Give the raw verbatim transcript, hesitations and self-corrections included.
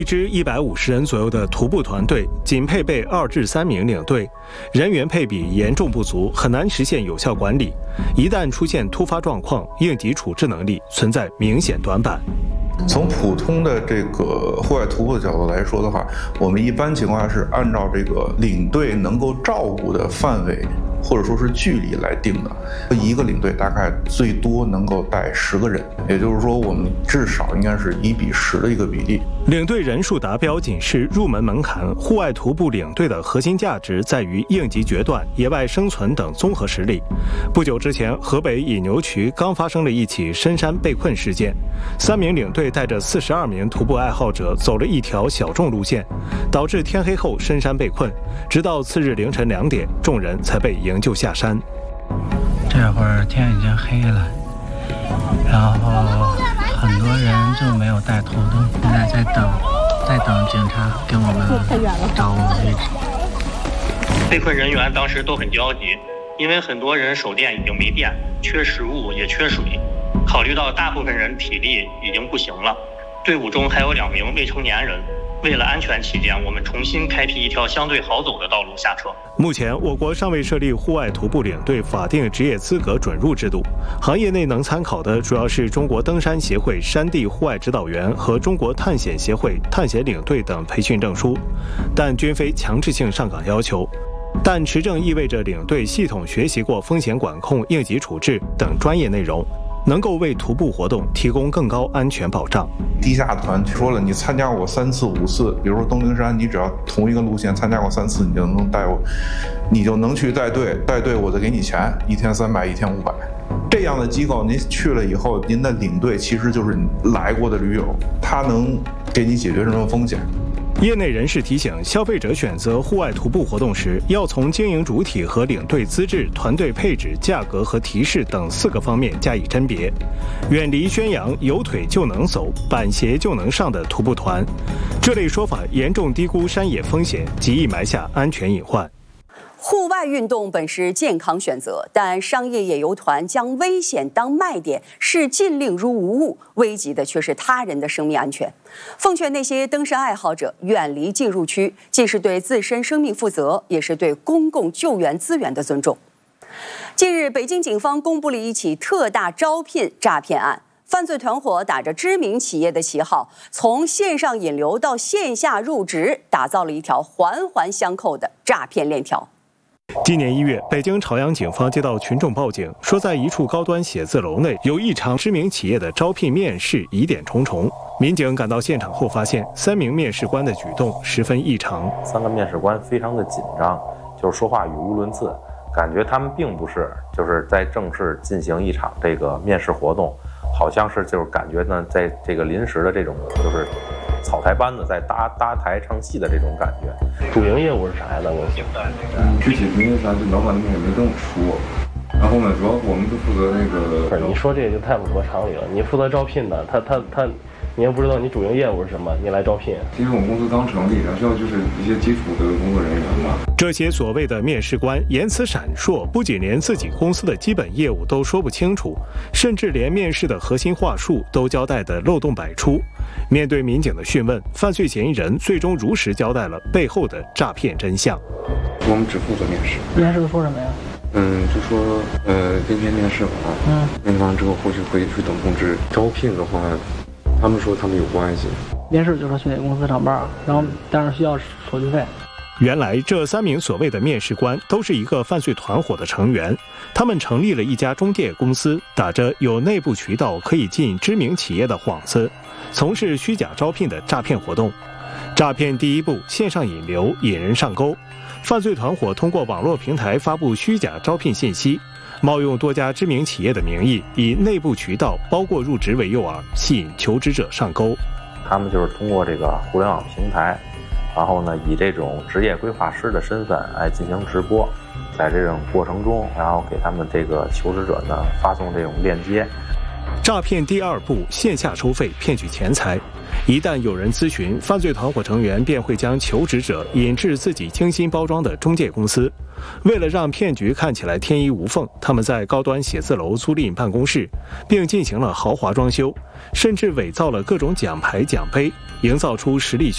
一支一百五十人左右的徒步团队，仅配备二至三名领队，人员配比严重不足，很难实现有效管理。一旦出现突发状况，应急处置能力存在明显短板。 从普通的这个户外徒步的角度来说的话，我们一般情况下是按照这个领队能够照顾的范围，或者说是距离来定的。一个领队大概最多能够带十个人，也就是说，我们至少应该是一比十的一个比例。 领队人数达标仅是入门门槛，户外徒步领队的核心价值在于应急决断、野外生存等综合实力。不久之前，河北乙牛渠刚发生了一起深山被困事件，三名领队带着四十二名徒步爱好者走了一条小众路线，导致天黑后深山被困，直到次日凌晨两点，众人才被营救下山。 这会儿天已经黑了，然后很多人就没有带头灯，现在在等，在等警察给我们找我们位置。 被困人员当时都很焦急，因为很多人手电已经没电，缺食物也缺水。考虑到大部分人体力已经不行了，队伍中还有两名未成年人。为了安全起见，我们重新开辟一条相对好走的道路下车。 目前，我国尚未设立户外徒步领队法定职业资格准入制度，行业内能参考的主要是中国登山协会山地户外指导员和中国探险协会探险领队等培训证书，但均非强制性上岗要求。但持证意味着领队系统学习过风险管控、应急处置等专业内容，能够为徒步活动提供更高安全保障。 地下团说了，你参加过三次、五次，比如说东陵山，你只要同一个路线参加过三次，你就能带我，你就能去带队，带队我再给你钱，一天三百，一天五百。这样的机构，您去了以后，您的领队其实就是来过的驴友，他能给你解决什么风险？ 业内人士提醒，消费者选择户外徒步活动时，要从经营主体和领队资质、团队配置、价格和提示等四个方面加以甄别，远离宣扬有腿就能走、板鞋就能上的徒步团。这类说法严重低估山野风险，极易埋下安全隐患。 户外运动本是健康选择，但商业野游团将危险当卖点，视禁令如无物，危及的却是他人的生命安全。奉劝那些登山爱好者远离进入区，既是对自身生命负责，也是对公共救援资源的尊重。近日，北京警方公布了一起特大招聘诈骗案。犯罪团伙打着知名企业的旗号，从线上引流到线下入职，打造了一条环环相扣的诈骗链条。 今年一月，北京朝阳警方接到群众报警，说在一处高端写字楼内有一场知名企业的招聘面试疑点重重。民警赶到现场后发现，三名面试官的举动十分异常。 三个面试官非常的紧张，就是说话语无伦次，感觉他们并不是就是在正式进行一场这个面试活动，好像是就是感觉呢，在这个临时的这种就是草台班子在搭搭台唱戏的这种感觉。 主营业务是啥呀？咱公司？ 嗯，具体因为咱这老板那边也没跟我说。然后呢，主要我们就负责那个。 不是，你说这个就太不合常理了。你负责招聘的，他他他，你也不知道你主营业务是什么，你来招聘。 其实我们公司刚成立，然后需要就是一些基础的工作人员嘛。 这些所谓的面试官言辞闪烁，不仅连自己公司的基本业务都说不清楚，甚至连面试的核心话术都交代的漏洞百出。面对民警的讯问，犯罪嫌疑人最终如实交代了背后的诈骗真相。 我们只负责面试。 面试的说什么呀？ 嗯，就说呃，今天面试完，嗯，面试完之后后续会去等通知。招聘的话，他们说他们有关系。 面试就说去哪个公司上班，然后当然需要手续费。 原来这三名所谓的面试官都是一个犯罪团伙的成员，他们成立了一家中介公司，打着有内部渠道可以进知名企业的幌子，从事虚假招聘的诈骗活动。诈骗第一步，线上引流，引人上钩。犯罪团伙通过网络平台发布虚假招聘信息，冒用多家知名企业的名义，以内部渠道包括入职为诱饵，吸引求职者上钩。 他们就是通过这个互联网平台，然后呢，以这种职业规划师的身份来进行直播，在这种过程中，然后给他们这个求职者呢发送这种链接。 诈骗第二步，线下收费骗取钱财。一旦有人咨询，犯罪团伙成员便会将求职者引至自己精心包装的中介公司。为了让骗局看起来天衣无缝，他们在高端写字楼租赁办公室，并进行了豪华装修，甚至伪造了各种奖牌奖杯，营造出实力